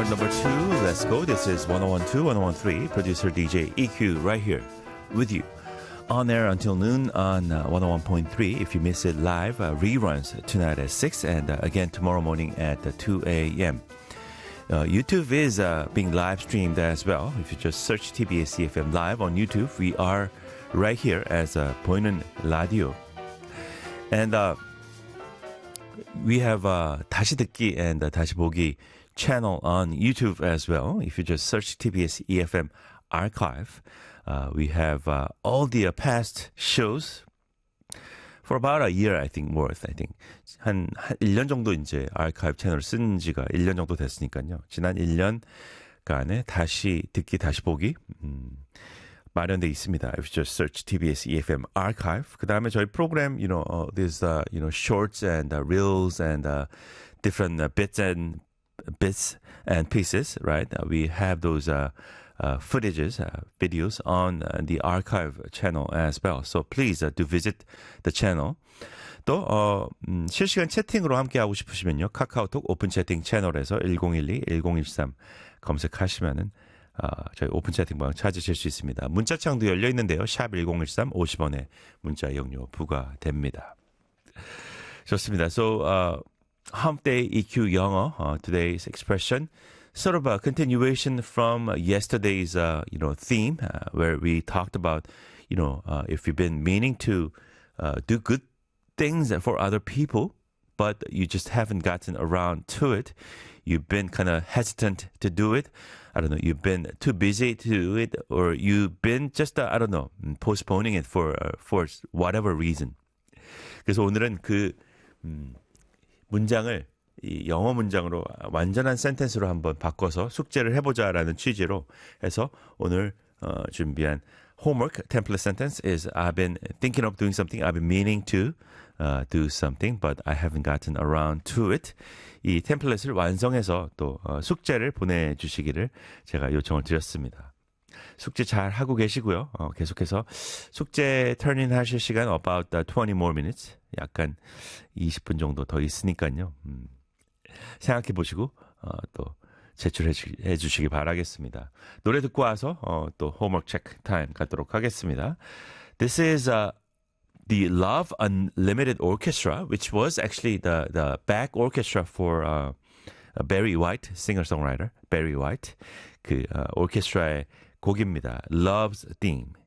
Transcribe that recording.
hour number 2. Let's go. This is 1012, 1013. Producer DJ EQ right here with you. On air until noon on 101.3. If you miss it live, reruns tonight at 6 and again tomorrow morning at 2 a.m. YouTube is being live streamed as well. If you just search TBS EFM live on YouTube, we are right here as 보이는 라디오. And we have 다시 듣기 and 다시 보기 channel on YouTube as well. If you just search TBS EFM archive, we have all the past shows for about a year, I think, worth. I think 한 1년 정도 이제 아카이브 채널을 쓴 지가 1년 정도 됐으니까요. 지난 1년간에 다시 듣기, 다시 보기 마련돼 있습니다. If you just search TBS EFM archive. 그 다음에 저희 프로그램, there's shorts and reels and different bits and pieces, right? We have those footages, videos on the archive channel as well. So please do visit the channel. 또 실시간 채팅으로 함께하고 싶으시면요. 카카오톡 오픈 채팅 채널에서 1012-1013 검색하시면은 저희 오픈 채팅방 찾으실 수 있습니다. 문자창도 열려 있는데요. 샵 1013 50원의 문자 이용료 부과됩니다. 좋습니다. So Hump Day EQ 영어 today's expression sort of a continuation from yesterday's theme where we talked about if you've been meaning to do good things for other people but you just haven't gotten around to it. You've been kind of hesitant to do it. I don't know. You've been too busy to do it, or you've been just postponing it for whatever reason. 그래서 오늘은 그 문장을 이 영어 문장으로 완전한 센텐스로 한번 바꿔서 숙제를 해보자라는 취지로 해서 오늘 준비한 homework template sentence is I've been thinking of doing something. I've been meaning to do something, but I haven't gotten around to it. 이 템플릿을 완성해서 또 숙제를 보내주시기를 제가 요청을 드렸습니다. 숙제 잘 하고 계시고요. 계속해서 숙제 turn-in 하실 시간 about 20 more minutes. 약간 20분 정도 더 있으니까요. 생각해 보시고 또 제출해 주시기 바라겠습니다. 노래 듣고 와서 또 homework check time 갖도록 하겠습니다. This is the Love Unlimited Orchestra, which was actually the back orchestra for Barry White, singer-songwriter Barry White. 그 orchestra의 곡입니다. Love's Theme.